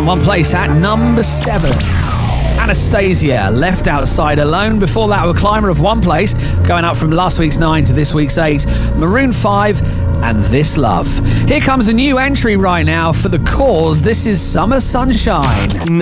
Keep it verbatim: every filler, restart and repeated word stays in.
one place at number seven. Anastasia, Left Outside Alone. Before that, we're climber of one place, going up from last week's nine to this week's eight. Maroon five and This Love. Here comes a new entry right now for The Cause. This is Summer Sunshine.